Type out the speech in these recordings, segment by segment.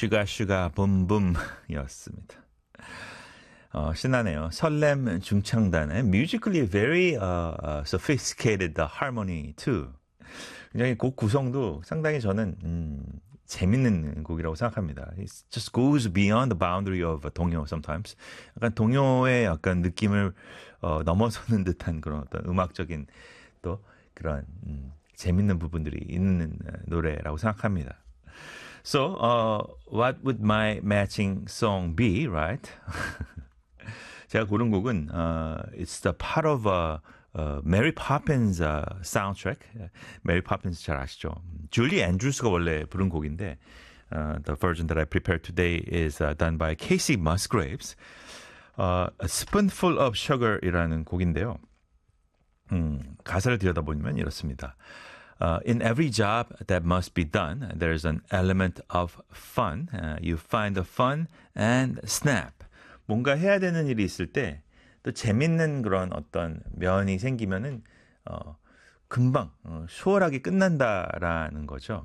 슈가 슈가 붐붐이었습니다. 신나네요. 설렘 중창단의 musically very sophisticated harmony too. 굉장히 곡 구성도 상당히 저는 재밌는 곡이라고 생각합니다. It just goes beyond the boundary of 동요 sometimes. 약간 동요의 약간 느낌을 넘어서는 듯한 그런 어떤 음악적인 또 그런 재밌는 부분들이 있는 노래라고 생각합니다. So, what would my matching song be, right? 제가 고른 곡은 it's the part of Mary Poppins soundtrack. Mary Poppins 잘 아시죠? 줄리 앤드루스가 원래 부른 곡인데 the version that I prepared today is done by Casey Musgraves. A Spoonful of Sugar이라는 곡인데요. 가사를 들여다보면 이렇습니다. In every job that must be done, there's an element of fun. You find the fun and snap. 뭔가 해야 되는 일이 있을 때 또 재밌는 그런 어떤 면이 생기면은 금방 수월하게 끝난다라는 거죠.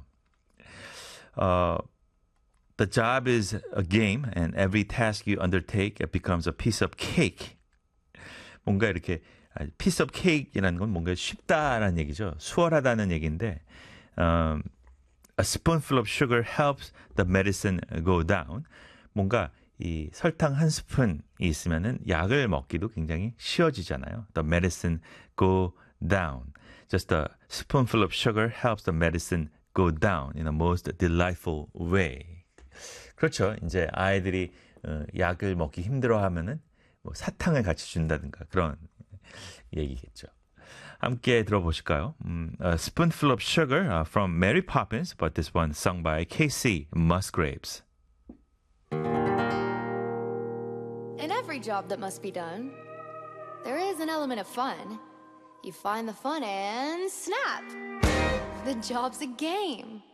The job is a game and every task you undertake becomes a piece of cake. 뭔가 이렇게 piece of cake이라는 건 뭔가 쉽다라는 얘기죠. 수월하다는 얘기인데 a spoonful of sugar helps the medicine go down. 뭔가 이 설탕 한 스푼이 있으면은 약을 먹기도 굉장히 쉬워지잖아요. The medicine go down. Just a spoonful of sugar helps the medicine go down in a most delightful way. 그렇죠. 이제 아이들이 약을 먹기 힘들어하면은 뭐 사탕을 같이 준다든가 그런 얘기겠죠. 함께 들어보실까요? A Spoonful of Sugar from Mary Poppins, but this one sung by Casey Musgraves. In every job that must be done, there is an element of fun. You find the fun and snap! The job's a game.